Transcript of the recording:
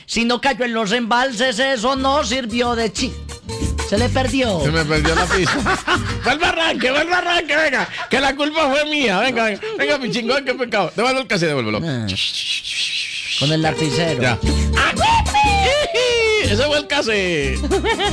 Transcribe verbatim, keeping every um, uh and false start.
Si no cayó en los embalses, eso no sirvió de chi. Se le perdió. Se me perdió la pista. Vuelva arranque, vuelva arranque, venga. Que la culpa fue mía. Venga, venga, venga, mi chingón, qué pecado. Devuelvo el cassette, devuélvelo. Ah, con el lapicero. Ya. Ese fue el cassette.